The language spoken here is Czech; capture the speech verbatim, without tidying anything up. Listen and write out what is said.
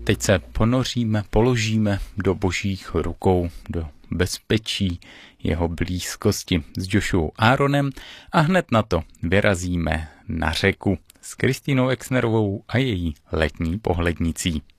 teď se ponoříme, položíme do božích rukou, do bezpečí jeho blízkosti s Joshuou Áronem a hned na to vyrazíme na řeku s Kristýnou Exnerovou a její letní pohlednicí.